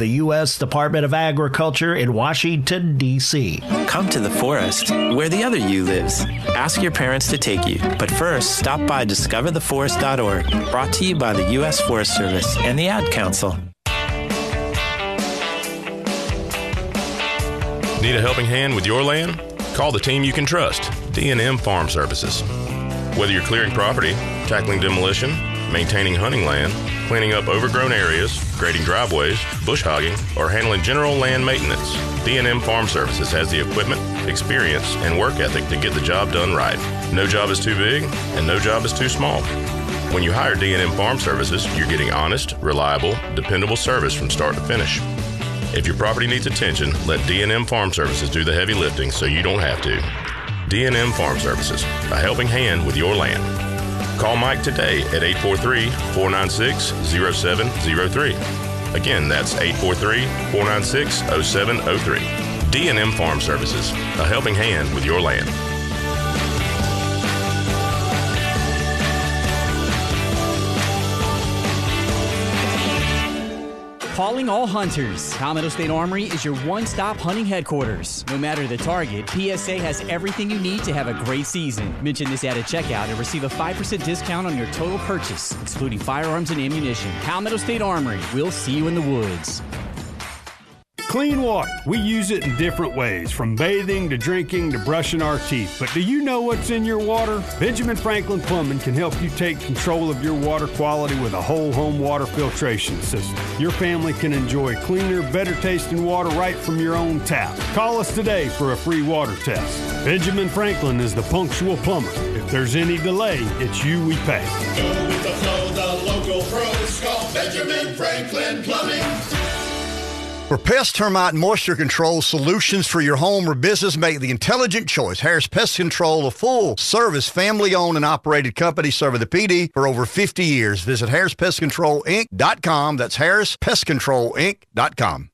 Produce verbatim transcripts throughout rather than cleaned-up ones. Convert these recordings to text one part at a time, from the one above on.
the U S Department of Agriculture in Washington, D C Come to the forest, where the other you lives. Ask your parents to take you. But first, stop by discover the forest dot org, brought to you by the U S Forest Service and the Ad Council. Need a helping hand with your land? Call the team you can trust, D and M Farm Services. Whether you're clearing property, tackling demolition, maintaining hunting land, cleaning up overgrown areas, grading driveways, bush hogging, or handling general land maintenance, D and M Farm Services has the equipment, experience, and work ethic to get the job done right. No job is too big, and no job is too small. When you hire D and M Farm Services, you're getting honest, reliable, dependable service from start to finish. If your property needs attention, let D and M Farm Services do the heavy lifting so you don't have to. D and M Farm Services, a helping hand with your land. Call Mike today at eight four three, four nine six, zero seven zero three. Again, that's eight four three, four nine six, zero seven zero three. D and M Farm Services, a helping hand with your land. Calling all hunters. Palmetto State Armory is your one-stop hunting headquarters. No matter the target, P S A has everything you need to have a great season. Mention this at a checkout and receive a five percent discount on your total purchase, excluding firearms and ammunition. Palmetto State Armory. We'll see you in the woods. Clean water. We use it in different ways, from bathing to drinking to brushing our teeth. But do you know what's in your water? Benjamin Franklin Plumbing can help you take control of your water quality with a whole home water filtration system. Your family can enjoy cleaner, better tasting water right from your own tap. Call us today for a free water test. Benjamin Franklin is the punctual plumber. If there's any delay, it's you we pay. Go with the flow, the local pros call Benjamin Franklin Plumbing. For pest, termite, and moisture control solutions for your home or business, make the intelligent choice. Harris Pest Control, a full-service, family-owned and operated company serving the P D for over fifty years. Visit harris pest control inc dot com. That's harris pest control inc dot com.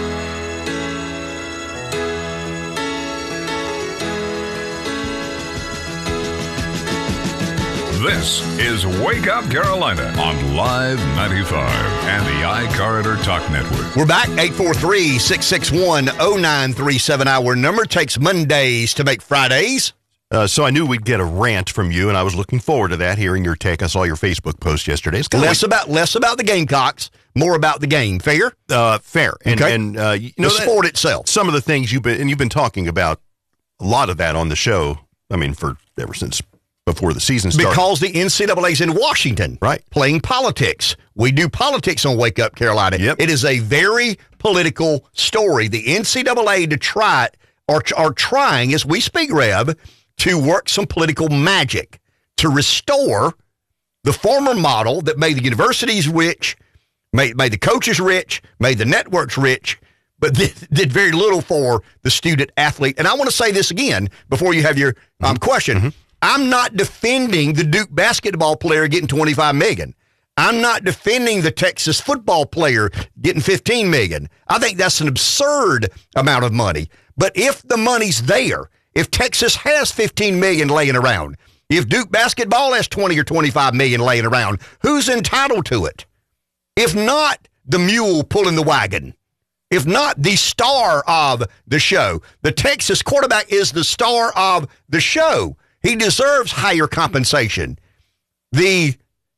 This is Wake Up Carolina on Live ninety-five and the iCarter Talk Network. We're back. eight four three, six six one, zero nine three seven. Our number takes Mondays to make Fridays. Uh, so I knew we'd get a rant from you, and I was looking forward to that, hearing your take. I saw your Facebook post yesterday. It's less, like, about, less about the Gamecocks, more about the game. Fair? Uh, fair. And, okay. and uh, you know, the sport that, itself. Some of the things you've been, and you've been talking about a lot of that on the show, I mean, for ever since before the season started. Because the N C double A is in Washington, right, playing politics. We do politics on Wake Up Carolina. Yep. It is a very political story. The N C double A Detroit are, are trying, as we speak, Rev, to work some political magic to restore the former model that made the universities rich, made, made the coaches rich, made the networks rich, but did, did very little for the student athlete. And I want to say this again before you have your um, question. Mm-hmm. I'm not defending the Duke basketball player getting twenty-five million dollars. I'm not defending the Texas football player getting fifteen million dollars. I think that's an absurd amount of money. But if the money's there, if Texas has fifteen million dollars laying around, if Duke basketball has twenty or twenty-five million dollars laying around, who's entitled to it? If not the mule pulling the wagon, if not the star of the show, the Texas quarterback is the star of the show. He deserves higher compensation. The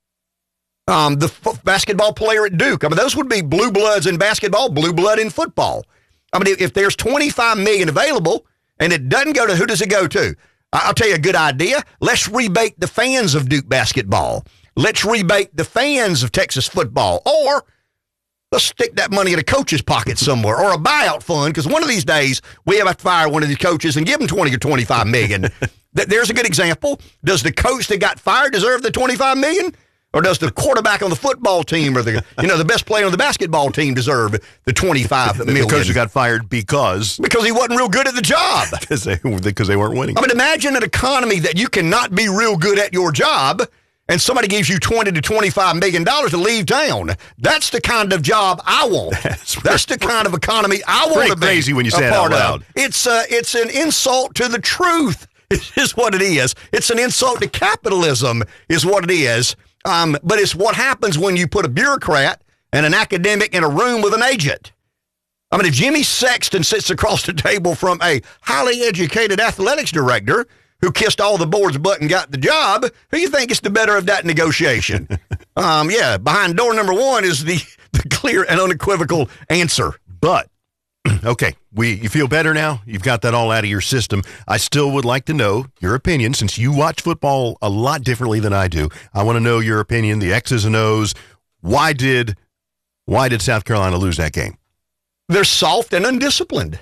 um, the f- basketball player at Duke, I mean, those would be blue bloods in basketball, blue blood in football. I mean, if, if there's twenty-five million dollars available and it doesn't go to, who does it go to? I'll tell you a good idea. Let's rebate the fans of Duke basketball. Let's rebate the fans of Texas football. Or let's stick that money in a coach's pocket somewhere, or a buyout fund, because one of these days we have to fire one of these coaches and give them twenty or twenty-five million dollars. There's a good example. Does the coach that got fired deserve the twenty-five million dollars? Or does the quarterback on the football team or the you know the best player on the basketball team deserve the twenty-five million dollars? The coach who got fired because because he wasn't real good at the job. because they because they weren't winning. I mean, imagine an economy that you cannot be real good at your job, and somebody gives you twenty to twenty-five million dollars to leave town. That's the kind of job I want. That's, That's the kind of economy I want to be crazy when you say it out loud. Of. It's uh, it's an insult to the truth. Is what it is. It's an insult to capitalism. Is what it is. Um, but it's what happens when you put a bureaucrat and an academic in a room with an agent. I mean, if Jimmy Sexton sits across the table from a highly educated athletics director who kissed all the board's butt and got the job, who you think is the better of that negotiation? um, yeah, behind door number one is the, the clear and unequivocal answer. But, okay, we you feel better now? You've got that all out of your system. I still would like to know your opinion, since you watch football a lot differently than I do. I want to know your opinion, the X's and O's. Why did why did South Carolina lose that game? They're soft and undisciplined.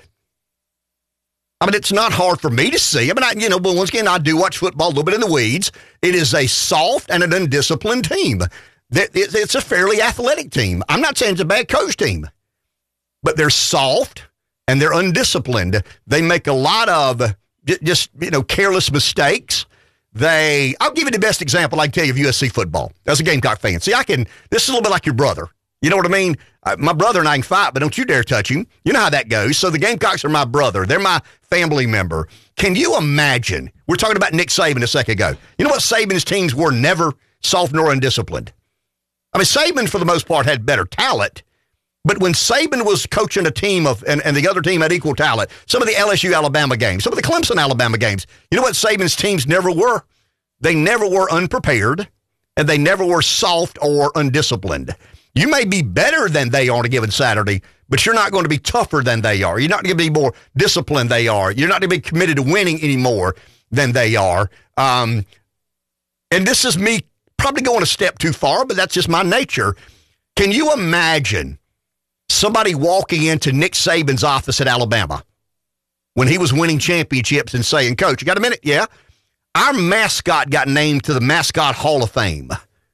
I mean, it's not hard for me to see. I mean, I, you know, but once again, I do watch football a little bit in the weeds. It is a soft and an undisciplined team. It's a fairly athletic team. I'm not saying it's a bad coach team, but they're soft and they're undisciplined. They make a lot of just, you know, careless mistakes. They, I'll give you the best example I can tell you of U S C football. As a Gamecock fan. See, I can, this is a little bit like your brother. You know what I mean? Uh, my brother and I can fight, but don't you dare touch him. You know how that goes. So the Gamecocks are my brother. They're my family member. Can you imagine? We're talking about Nick Saban a second ago. You know what Saban's teams were? Never soft nor undisciplined. I mean, Saban, for the most part, had better talent. But when Saban was coaching a team of, and, and the other team had equal talent, some of the L S U Alabama games, some of the Clemson Alabama games, you know what Saban's teams never were? They never were unprepared, and they never were soft or undisciplined. You may be better than they are on a given Saturday, but you're not going to be tougher than they are. You're not going to be more disciplined than they are. You're not going to be committed to winning any more than they are. Um, and this is me probably going a step too far, but that's just my nature. Can you imagine somebody walking into Nick Saban's office at Alabama when he was winning championships and saying, "Coach, you got a minute?" "Yeah." "Our mascot got named to the Mascot Hall of Fame.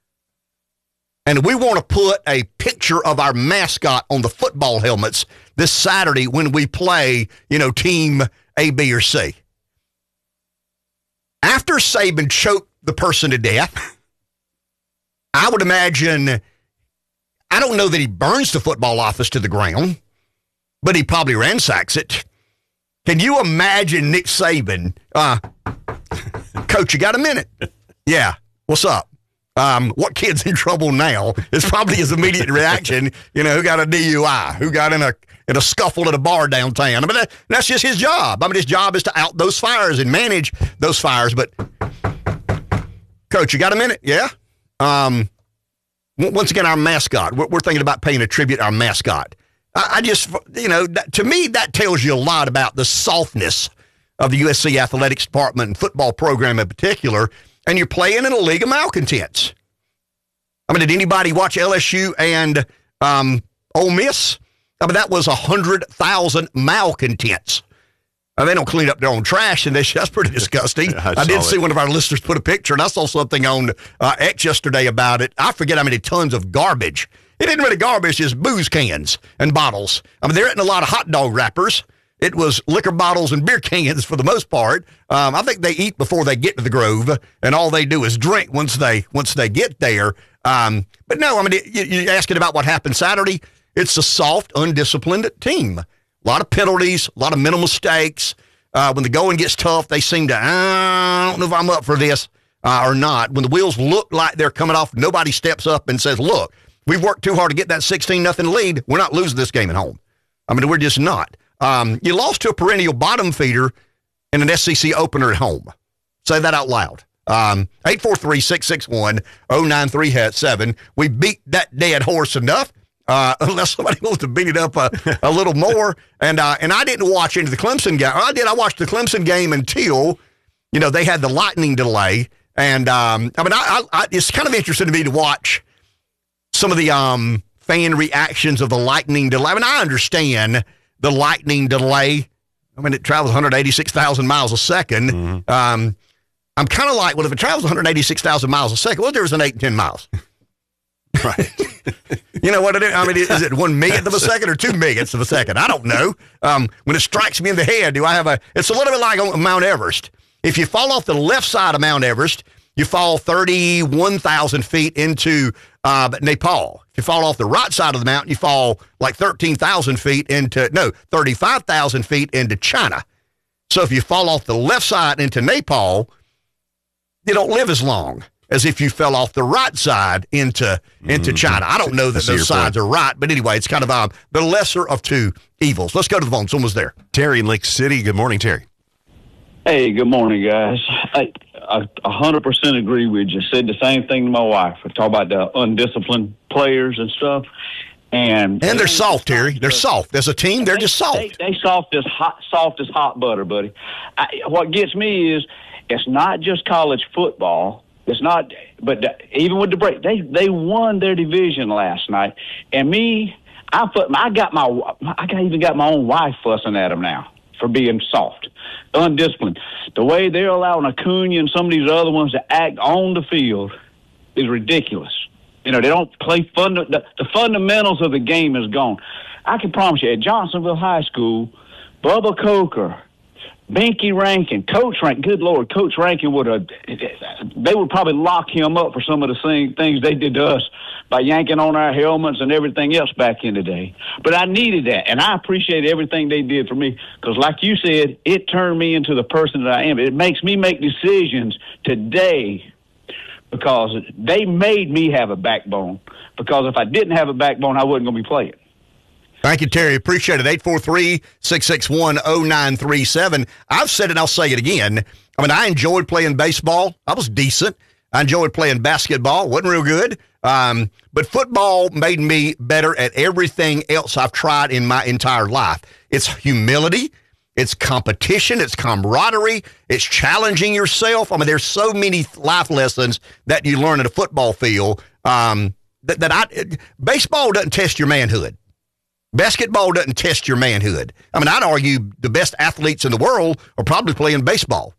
And we want to put a picture of our mascot on the football helmets this Saturday when we play, you know, team A, B, or C." After Saban choked the person to death, I would imagine, I don't know that he burns the football office to the ground, but he probably ransacks it. Can you imagine Nick Saban, uh, "Coach, you got a minute?" "Yeah, what's up?" Um, "what kid's in trouble now?" is probably his immediate reaction. You know, who got a D U I? Who got in a in a scuffle at a bar downtown? I mean, that, that's just his job. I mean, his job is to out those fires and manage those fires. But, "Coach, you got a minute?" "Yeah." Um, once again, our mascot. We're, we're thinking about paying a tribute to our mascot. I, I just, you know, that, to me, that tells you a lot about the softness of the U S C athletics department and football program in particular. And you're playing in a league of malcontents. I mean, did anybody watch L S U and um, Ole Miss? I mean, that was one hundred thousand malcontents. Uh, they don't clean up their own trash, and they, that's pretty disgusting. I, I did see it. One of our listeners put a picture, and I saw something on uh, X yesterday about it. I forget how many tons of garbage. It isn't really garbage, just booze cans and bottles. I mean, there isn't a lot of hot dog wrappers. It was liquor bottles and beer cans for the most part. Um, I think they eat before they get to the Grove, and all they do is drink once they once they get there. Um, but no, I mean, you, you're asking about what happened Saturday. It's a soft, undisciplined team. A lot of penalties, a lot of mental mistakes. Uh, when the going gets tough, they seem to, I don't know if I'm up for this uh, or not. When the wheels look like they're coming off, nobody steps up and says, "Look, we've worked too hard to get that sixteen nothing lead. We're not losing this game at home." I mean, we're just not. Um, you lost to a perennial bottom feeder in an S E C opener at home. Say that out loud. Um, eight four three, six six one, zero nine three seven. We beat that dead horse enough, uh, unless somebody wants to beat it up a, a little more. And uh, and I didn't watch into the Clemson game. I did. I watched the Clemson game until, you know, they had the lightning delay. And, um, I mean, I, I, it's kind of interesting to me to watch some of the um, fan reactions of the lightning delay. I mean, I understand the lightning delay. I mean, it travels one hundred eighty-six thousand miles a second. Mm-hmm. Um, I'm kind of like, well, if it travels one hundred eighty-six thousand miles a second, well, there's an eight and ten miles. Right. You know what it is? I mean, is it one millionth of a second or two millionths of a second? I don't know. Um, when it strikes me in the head, do I have a, it's a little bit like on Mount Everest. If you fall off the left side of Mount Everest, you fall thirty-one thousand feet into uh, Nepal. If you fall off the right side of the mountain, you fall like thirteen thousand feet into, no, thirty-five thousand feet into China. So if you fall off the left side into Nepal, you don't live as long. as if you fell off the right side into into mm-hmm. China. I don't know that those sides point. are right, but anyway, it's kind of um, the lesser of two evils. Let's go to the phone. Someone's there. Terry in Lake City. Good morning, Terry. Hey, good morning, guys. I I one hundred percent agree with you. Said the same thing to my wife. I talk about the undisciplined players and stuff. And and they're soft, Terry. They're soft. As a team, they're they, just soft. They, they soft as hot, soft as hot butter, buddy. I, what gets me is it's not just college football. It's not, but the, even with the break, they they won their division last night. And me, I put, I got my, I got even got my own wife fussing at them now for being soft, undisciplined. The way they're allowing Acuna and some of these other ones to act on the field is ridiculous. You know, they don't play funda- the, the fundamentals of the game is gone. I can promise you, at Johnsonville High School, Bubba Coker, Binky Rankin, Coach Rankin, good Lord, Coach Rankin would have, they would probably lock him up for some of the same things they did to us by yanking on our helmets and everything else back in the day. But I needed that, and I appreciate everything they did for me because, like you said, it turned me into the person that I am. It makes me make decisions today because they made me have a backbone. Because if I didn't have a backbone, I wasn't going to be playing. Thank you, Terry. Appreciate it. eight four three, six six one, zero nine three seven. I've said it and I'll say it again. I mean, I enjoyed playing baseball. I was decent. I enjoyed playing basketball. Wasn't real good. Um, but football made me better at everything else I've tried in my entire life. It's humility. It's competition. It's camaraderie. It's challenging yourself. I mean, there's so many life lessons that you learn at a football field um, that, that I baseball doesn't test your manhood. Basketball doesn't test your manhood. I mean, I'd argue the best athletes in the world are probably playing baseball.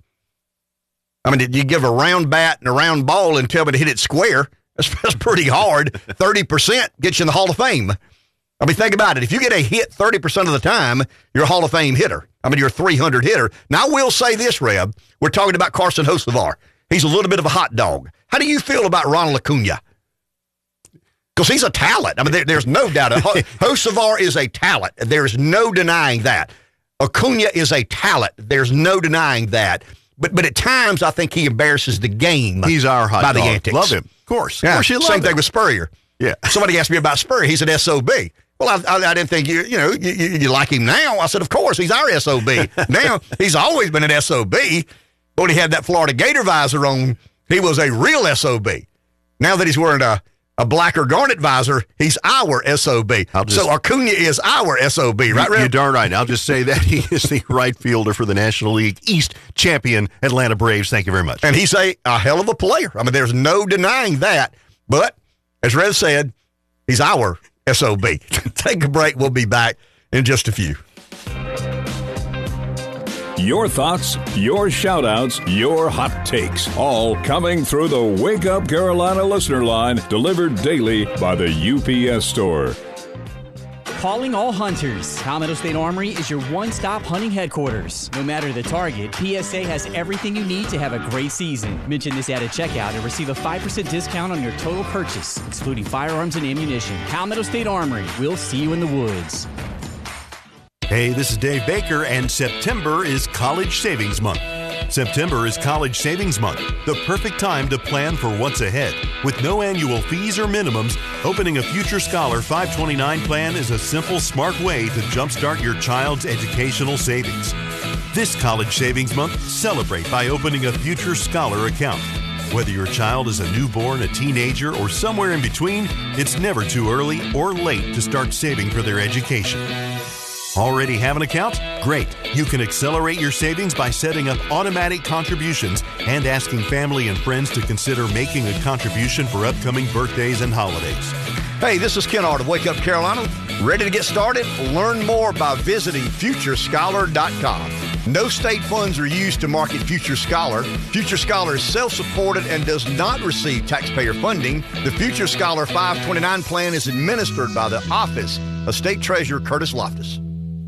I mean, you give a round bat and a round ball and tell me to hit it square. That's, that's pretty hard. thirty percent gets you in the Hall of Fame. I mean, think about it. If you get a hit thirty percent of the time, you're a Hall of Fame hitter. I mean, you're a three hundred hitter. Now, I will say this, Reb. We're talking about Carson Hocevar. He's a little bit of a hot dog. How do you feel about Ronald Acuna? Because he's a talent. I mean, there, there's no doubt. Hocevar is a talent. There's no denying that. Acuna is a talent. There's no denying that. But but at times, I think he embarrasses the game. He's our hot by dog. the antics. Love him. Of course. Yeah. Of course you love Same him. thing with Spurrier. Yeah. Somebody asked me about Spurrier. He's an S O B. Well, I, I, I didn't think you, you know, you, you, you like him now. I said, of course, he's our S O B. Now, he's always been an S O B. But when he had that Florida Gator visor on, he was a real S O B. Now that he's wearing a, a black or garnet visor, he's our S O B. Just, so Acuna is our S O B, right, Red? You're darn right. I'll just say that he is the right fielder for the National League East champion Atlanta Braves. Thank you very much. And he's a, a hell of a player. I mean, there's no denying that. But, as Red said, he's our S O B. Take a break. We'll be back in just a few. Your thoughts, your shout-outs, your hot takes, all coming through the Wake Up Carolina listener line, delivered daily by the U P S Store. Calling all hunters. Palmetto State Armory is your one-stop hunting headquarters. No matter the target, P S A has everything you need to have a great season. Mention this ad at checkout and receive a five percent discount on your total purchase, excluding firearms and ammunition. Palmetto State Armory. We'll see you in the woods. Hey, this is Dave Baker, and September is College Savings Month. September is College Savings Month, the perfect time to plan for what's ahead. With no annual fees or minimums, opening a Future Scholar five twenty-nine plan is a simple, smart way to jumpstart your child's educational savings. This College Savings Month, celebrate by opening a Future Scholar account. Whether your child is a newborn, a teenager, or somewhere in between, it's never too early or late to start saving for their education. Already have an account? Great. You can accelerate your savings by setting up automatic contributions and asking family and friends to consider making a contribution for upcoming birthdays and holidays. Hey, this is Ken Art of Wake Up Carolina. Ready to get started? Learn more by visiting future scholar dot com. No state funds are used to market Future Scholar. Future Scholar is self-supported and does not receive taxpayer funding. The Future Scholar five twenty-nine plan is administered by the Office of State Treasurer Curtis Loftus.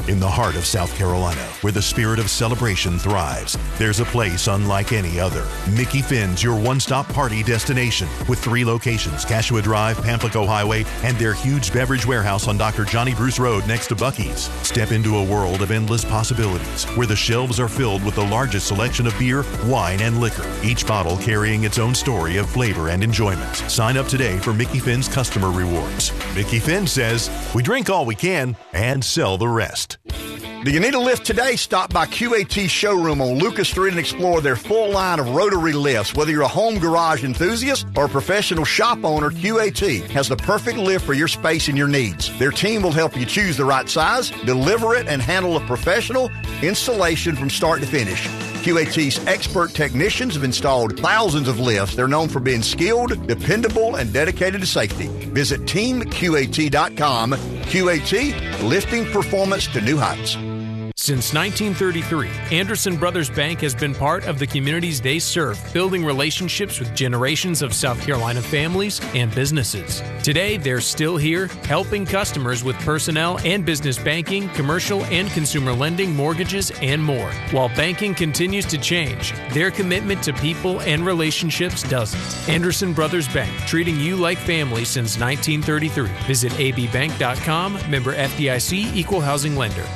In the heart of South Carolina, where the spirit of celebration thrives, there's a place unlike any other. Mickey Finn's your one-stop party destination with three locations, Cashua Drive, Pamplico Highway, and their huge beverage warehouse on Doctor Johnny Bruce Road next to Buc-ee's. Step into a world of endless possibilities where the shelves are filled with the largest selection of beer, wine, and liquor, each bottle carrying its own story of flavor and enjoyment. Sign up today for Mickey Finn's customer rewards. Mickey Finn says, we drink all we can and sell the rest. Do you need a lift today? Stop by Q A T showroom on Lucas Street and explore their full line of rotary lifts. Whether you're a home garage enthusiast or a professional shop owner, Q A T has the perfect lift for your space and your needs. Their team will help you choose the right size, deliver it, and handle a professional installation from start to finish. Q A T's expert technicians have installed thousands of lifts. They're known for being skilled, dependable, and dedicated to safety. Visit team Q A T dot com. Q A T, lifting performance to new heights. Since nineteen thirty-three, Anderson Brothers Bank has been part of the communities they serve, building relationships with generations of South Carolina families and businesses. Today, they're still here, helping customers with personnel and business banking, commercial and consumer lending, mortgages, and more. While banking continues to change, their commitment to people and relationships doesn't. Anderson Brothers Bank, treating you like family since nineteen thirty-three. Visit A B bank dot com, member F D I C, equal housing lender.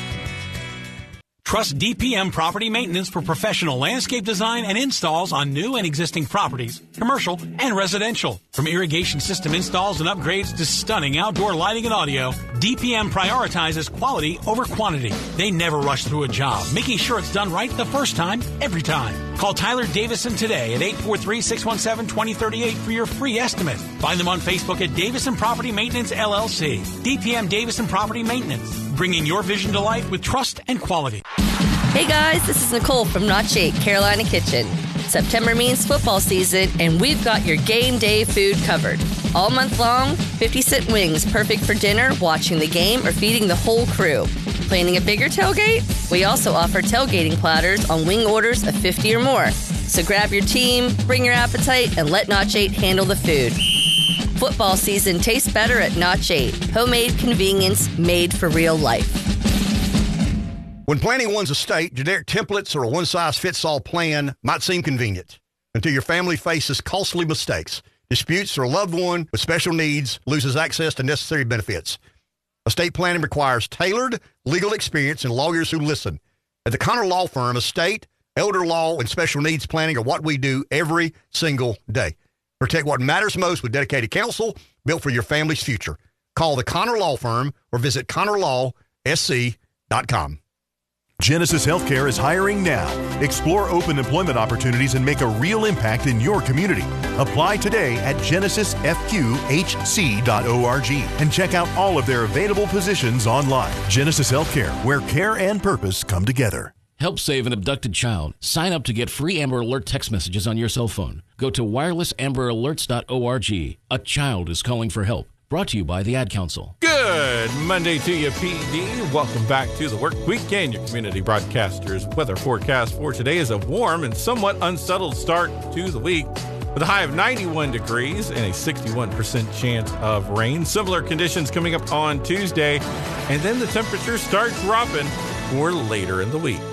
Trust D P M Property Maintenance for professional landscape design and installs on new and existing properties, commercial and residential. From irrigation system installs and upgrades to stunning outdoor lighting and audio, D P M prioritizes quality over quantity. They never rush through a job, making sure it's done right the first time, every time. Call Tyler Davison today at eight four three, six one seven, two zero three eight for your free estimate. Find them on Facebook at Davison Property Maintenance, L L C. D P M Davison Property Maintenance, bringing your vision to life with trust and quality. Hey guys, this is Nicole from Notch eight Carolina Kitchen. September means football season, and we've got your game day food covered. All month long, fifty cent wings, perfect for dinner, watching the game, or feeding the whole crew. Planning a bigger tailgate? We also offer tailgating platters on wing orders of fifty or more. So grab your team, bring your appetite, and let Notch eight handle the food. Football season tastes better at Notch eight. Homemade convenience made for real life. When planning one's estate, generic templates or a one-size-fits-all plan might seem convenient until your family faces costly mistakes, disputes, or a loved one with special needs loses access to necessary benefits. Estate planning requires tailored legal experience and lawyers who listen. At the Connor Law Firm, estate, elder law, and special needs planning are what we do every single day. Protect what matters most with dedicated counsel built for your family's future. Call the Connor Law Firm or visit connor law s c dot com. Genesis Healthcare is hiring now. Explore open employment opportunities and make a real impact in your community. Apply today at genesis f q h c dot org and check out all of their available positions online. Genesis Healthcare, where care and purpose come together. Help save an abducted child. Sign up to get free Amber Alert text messages on your cell phone. Go to wireless amber alerts dot org. A child is calling for help. Brought to you by the Ad Council. Good Monday to you, P D. Welcome back to the Work Weekend. Your community broadcasters weather forecast for today is a warm and somewhat unsettled start to the week with a high of ninety-one degrees and a sixty-one percent chance of rain. Similar conditions coming up on Tuesday, and then the temperatures start dropping for later in the week.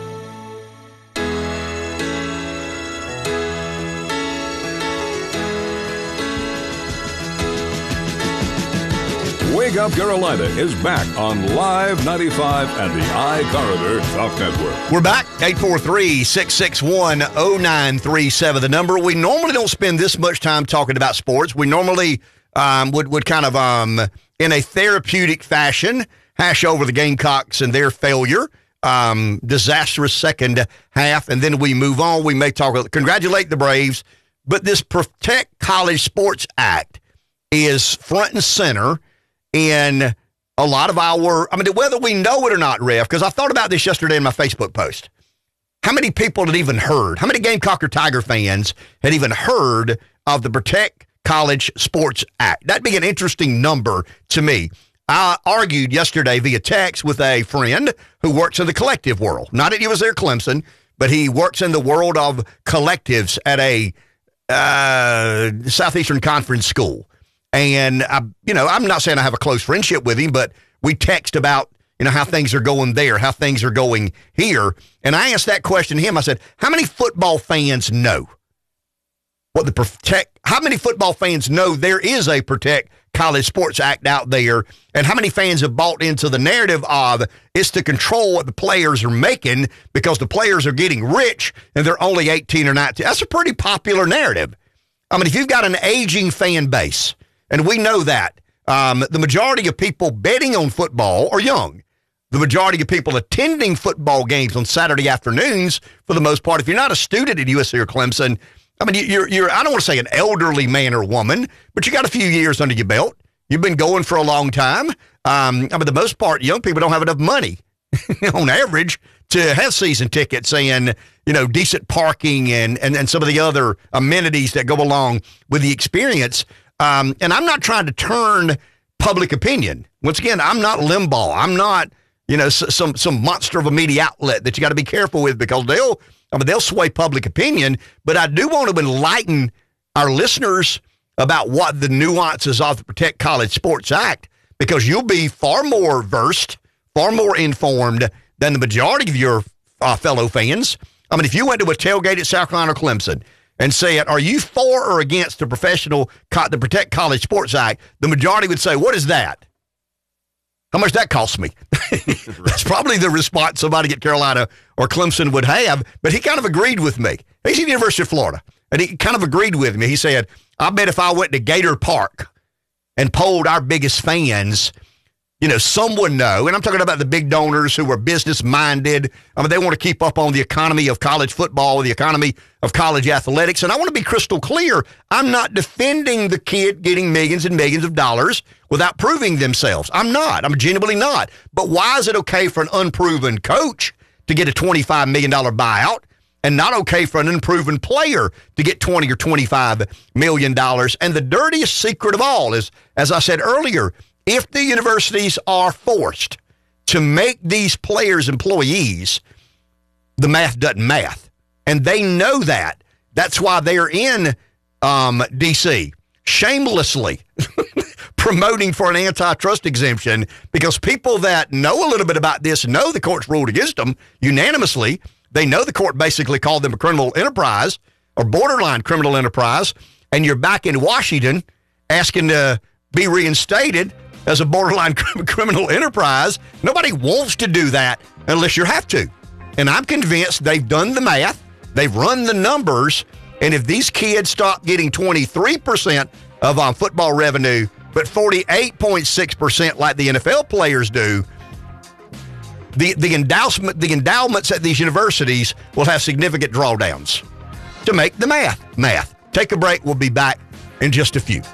Wake Up Carolina is back on Live ninety-five and the iCorridor Talk Network. We're back. eight four three, six six one, zero nine three seven, the number. We normally don't spend this much time talking about sports. We normally um, would, would kind of, um, in a therapeutic fashion, hash over the Gamecocks and their failure, um, disastrous second half, and then we move on. We may talk, congratulate the Braves, but this Protect College Sports Act is front and center in a lot of our, I mean, whether we know it or not, Ref, because I thought about this yesterday in my Facebook post. How many people had even heard, how many Gamecock or Tiger fans had even heard of the Protect College Sports Act? That'd be an interesting number to me. I argued yesterday via text with a friend who works in the collective world. Not that he was there at Clemson, but he works in the world of collectives at a uh, Southeastern Conference school. And, I, you know, I'm not saying I have a close friendship with him, but we text about, you know, how things are going there, how things are going here. And I asked that question to him. I said, how many football fans know what the Protect, how many football fans know there is a Protect College Sports Act out there, and how many fans have bought into the narrative of it's to control what the players are making because the players are getting rich and they're only eighteen or nineteen. That's a pretty popular narrative. I mean, if you've got an aging fan base, and we know that, um, the majority of people betting on football are young. The majority of people attending football games on Saturday afternoons, for the most part, if you're not a student at U S C or Clemson, I mean, you're, you're, I don't want to say an elderly man or woman, but you got a few years under your belt. You've been going for a long time. Um, I mean, the most part, young people don't have enough money on average to have season tickets and, you know, decent parking and, and, and some of the other amenities that go along with the experience. Um, and I'm not trying to turn public opinion. Once again, I'm not Limbaugh. I'm not, you know, some, some monster of a media outlet that you got to be careful with because they'll, I mean, they'll sway public opinion, but I do want to enlighten our listeners about what the nuances of the Protect College Sports Act, because you'll be far more versed, far more informed than the majority of your uh, fellow fans. I mean, if you went to a tailgate at South Carolina or Clemson and said, are you for or against the professional, the Protect College Sports Act, the majority would say, what is that? How much that cost me? That's probably the response somebody at Carolina or Clemson would have, but he kind of agreed with me. He's at the University of Florida, and he kind of agreed with me. He said, I bet if I went to Gator Park and polled our biggest fans, you know, some would know, and I'm talking about the big donors who are business-minded. I mean, they want to keep up on the economy of college football, the economy of college athletics, and I want to be crystal clear. I'm not defending the kid getting millions and millions of dollars without proving themselves. I'm not. I'm genuinely not. But why is it okay for an unproven coach to get a twenty-five million dollars buyout and not okay for an unproven player to get twenty or twenty-five million dollars? And the dirtiest secret of all is, as I said earlier, if the universities are forced to make these players employees, the math doesn't math. And they know that. That's why they're in um, D C shamelessly promoting for an antitrust exemption, because people that know a little bit about this know the court's ruled against them unanimously. They know the court basically called them a criminal enterprise or borderline criminal enterprise, and you're back in Washington asking to be reinstated as a borderline criminal enterprise. Nobody wants to do that unless you have to. And I'm convinced they've done the math, they've run the numbers, and if these kids stop getting twenty-three percent of um, football revenue, but forty-eight point six percent like the N F L players do, the, the, endowment, the endowments at these universities will have significant drawdowns to make the math math. Take a break. We'll be back in just a few.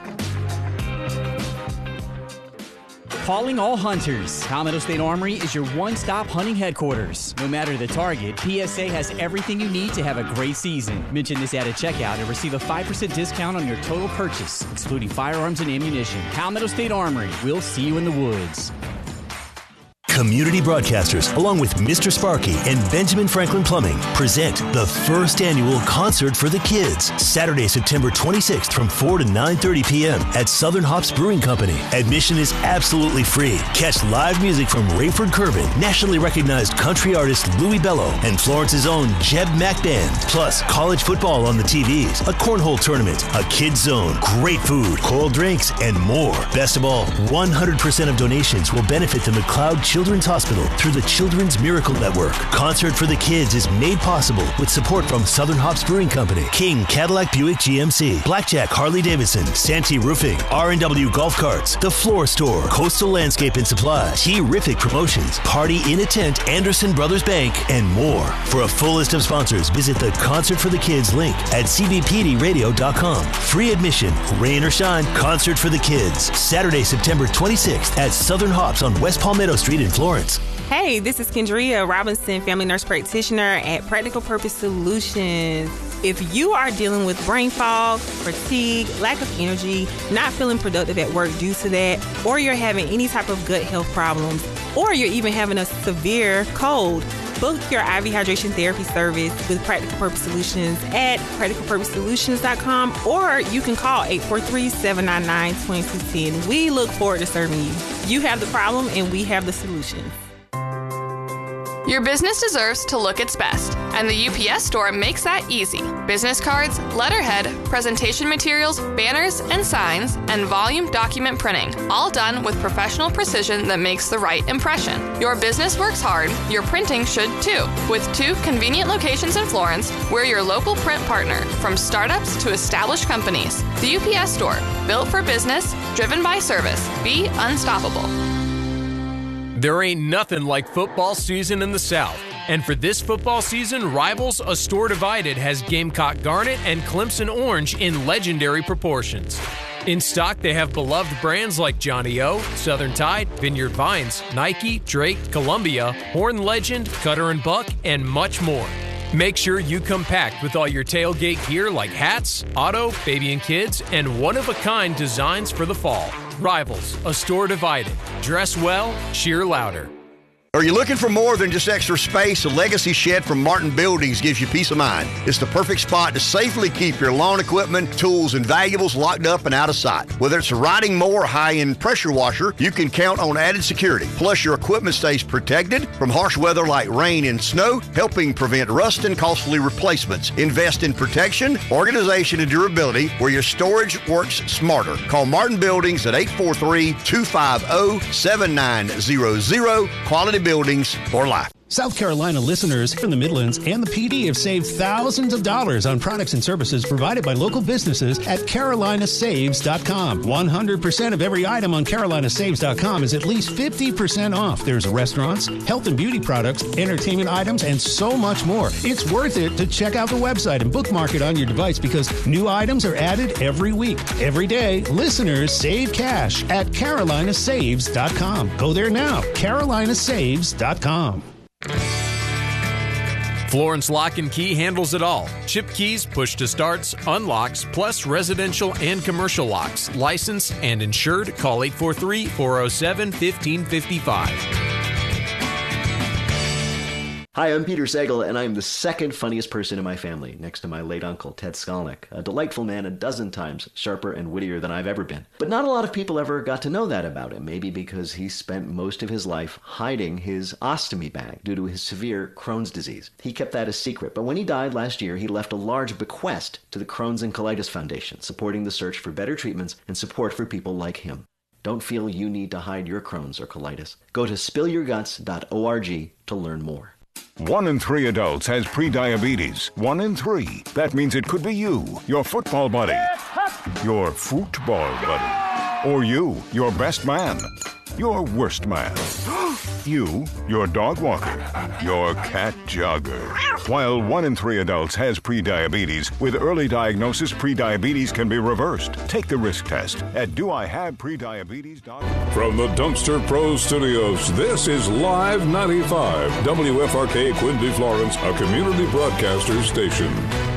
Calling all hunters. Palmetto State Armory is your one-stop hunting headquarters. No matter the target, P S A has everything you need to have a great season. Mention this at a checkout and receive a five percent discount on your total purchase, excluding firearms and ammunition. Palmetto State Armory. We'll see you in the woods. Community Broadcasters, along with Mister Sparky and Benjamin Franklin Plumbing, present the first annual Concert for the Kids, Saturday, September twenty-sixth from four to nine thirty p.m. at Southern Hops Brewing Company. Admission is absolutely free. Catch live music from Rayford Curvin, nationally recognized country artist Louis Bello, and Florence's own Jeb Mack Band. Plus, college football on the T Vs, a cornhole tournament, a kids zone, great food, cold drinks, and more. Best of all, one hundred percent of donations will benefit the McLeod Children's Hospital through the Children's Miracle Network. Concert for the Kids is made possible with support from Southern Hops Brewing Company, King Cadillac Buick G M C, Blackjack Harley Davidson, Santee Roofing, R and W Golf Carts, The Floor Store, Coastal Landscape and Supply, T-Rific Promotions, Party Inn a Tent, Anderson Brothers Bank, and more. For a full list of sponsors, visit the Concert for the Kids link at c b p d radio dot com. Free admission, rain or shine, Concert for the Kids. Saturday, September twenty-sixth at Southern Hops on West Palmetto Street in Florence. Hey, this is Kendria Robinson, family nurse practitioner at Practical Purpose Solutions. If you are dealing with brain fog, fatigue, lack of energy, not feeling productive at work due to that, or you're having any type of gut health problems, or you're even having a severe cold, book your I V hydration therapy service with Practical Purpose Solutions at practical purpose solutions dot com, or you can call eight four three, seven nine nine, two two one zero. We look forward to serving you. You have the problem and we have the solution. Your business deserves to look its best, and the U P S Store makes that easy. Business cards, letterhead, presentation materials, banners and signs, and volume document printing, all done with professional precision that makes the right impression. Your business works hard, your printing should too. With two convenient locations in Florence, we're your local print partner, from startups to established companies. The U P S Store, built for business, driven by service. Be unstoppable. There ain't nothing like football season in the South. And for this football season, Rivals, a store divided, has Gamecock Garnet and Clemson Orange in legendary proportions. In stock, they have beloved brands like Johnny O, Southern Tide, Vineyard Vines, Nike, Drake, Columbia, Horn Legend, Cutter and Buck, and much more. Make sure you come packed with all your tailgate gear like hats, auto, baby and kids, and one-of-a-kind designs for the fall. Rivals, a store divided. Dress well, cheer louder. Are you looking for more than just extra space? A Legacy Shed from Martin Buildings gives you peace of mind. It's the perfect spot to safely keep your lawn equipment, tools, and valuables locked up and out of sight. Whether it's a riding mower or high-end pressure washer, you can count on added security. Plus, your equipment stays protected from harsh weather like rain and snow, helping prevent rust and costly replacements. Invest in protection, organization, and durability where your storage works smarter. Call Martin Buildings at eight four three, two five zero, seven nine zero zero. Quality buildings for life. South Carolina listeners from the Midlands and the P D have saved thousands of dollars on products and services provided by local businesses at Carolina Saves dot com. one hundred percent of every item on Carolina Saves dot com is at least fifty percent off. There's restaurants, health and beauty products, entertainment items, and so much more. It's worth it to check out the website and bookmark it on your device because new items are added every week. Every day, listeners save cash at Carolina Saves dot com. Go there now, Carolina Saves dot com. Florence Lock and Key handles it all. Chip keys, push to starts, unlocks, plus residential and commercial locks. Licensed and insured. Call eight four three, four oh seven, one five five five. Hi, I'm Peter Sagal, and I'm the second funniest person in my family, next to my late uncle, Ted Skolnick, a delightful man a dozen times sharper and wittier than I've ever been. But not a lot of people ever got to know that about him, maybe because he spent most of his life hiding his ostomy bag due to his severe Crohn's disease. He kept that a secret, but when he died last year, he left a large bequest to the Crohn's and Colitis Foundation, supporting the search for better treatments and support for people like him. Don't feel you need to hide your Crohn's or colitis. Go to spill your guts dot org to learn more. One in three adults has prediabetes. One in three. That means it could be you, your football buddy, your football buddy, or you, your best man, your worst man, you, your dog walker, your cat jogger. While one in three adults has prediabetes, with early diagnosis, prediabetes can be reversed. Take the risk test at do I have prediabetes dot com. From the Dumpster Pro Studios, this is Live ninety-five, W F R K Quincy, Florence, a community broadcaster station.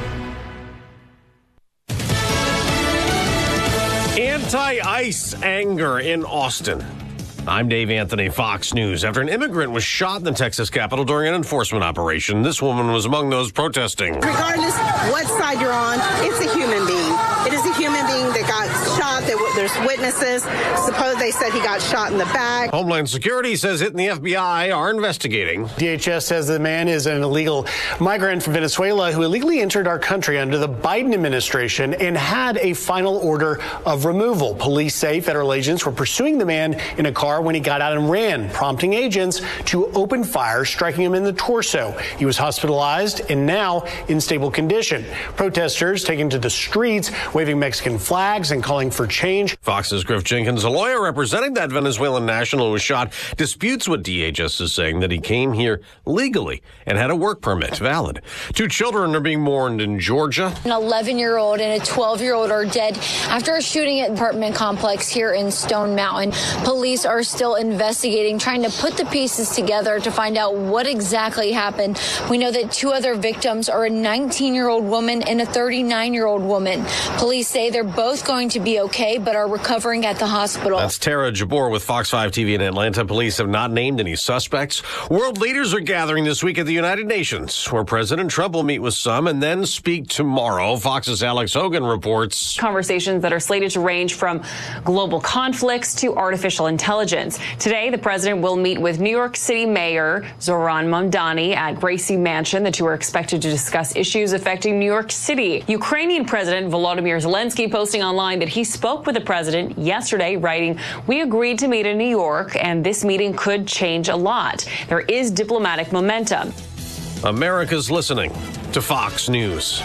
Anti-ICE anger in Austin. I'm Dave Anthony, Fox News. After an immigrant was shot in the Texas Capitol during an enforcement operation, this woman was among those protesting. Regardless what side you're on, it's a human being. It is a human being that got shot. There's witnesses. Suppose they said he got shot in the back. Homeland Security says it and the F B I are investigating. D H S says the man is an illegal migrant from Venezuela who illegally entered our country under the Biden administration and had a final order of removal. Police say federal agents were pursuing the man in a car when he got out and ran, prompting agents to open fire, striking him in the torso. He was hospitalized and now in stable condition. Protesters taking to the streets, waving Mexican flags and calling for change. Fox's Griff Jenkins, a lawyer representing that Venezuelan national who was shot, disputes what D H S is saying, that he came here legally and had a work permit valid. Two children are being mourned in Georgia. An eleven-year-old and a twelve-year-old are dead after a shooting at an apartment complex here in Stone Mountain. Police are still investigating, trying to put the pieces together to find out what exactly happened. We know that two other victims are a nineteen-year-old woman and a thirty-nine-year-old woman. Police say they're both going to be okay, but are recovering at the hospital. That's Tara Jabor with Fox five T V in Atlanta. Police have not named any suspects. World leaders are gathering this week at the United Nations, where President Trump will meet with some and then speak tomorrow. Fox's Alex Hogan reports. Conversations that are slated to range from global conflicts to artificial intelligence intelligence. Today, the president will meet with New York City Mayor Zohran Mamdani at Gracie Mansion. The two are expected to discuss issues affecting New York City. Ukrainian President Volodymyr Zelensky posting online that he spoke with the president yesterday, writing, "We agreed to meet in New York, and this meeting could change a lot. There is diplomatic momentum." America's listening to Fox News.